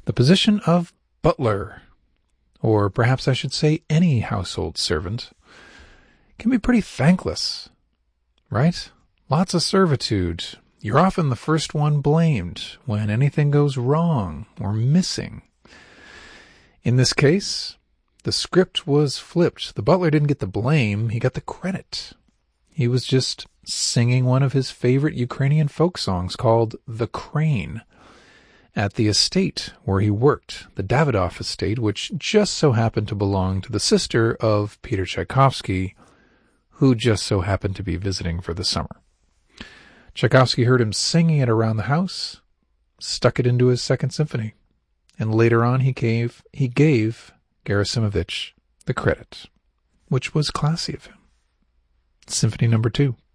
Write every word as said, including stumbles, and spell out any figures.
The position of butler, or perhaps I should say any household servant, can be pretty thankless, right? Lots of servitude. You're often the first one blamed when anything goes wrong or missing. In this case, the script was flipped. The butler didn't get the blame, he got the credit. He was just singing one of his favorite Ukrainian folk songs called The Crane at the estate where he worked, the Davidoff estate, which just so happened to belong to the sister of Peter Tchaikovsky, who just so happened to be visiting for the summer. Tchaikovsky heard him singing it around the house, stuck it into his Second Symphony, and later on he gave, he gave Gerasimovich the credit, which was classy of him. Symphony number two.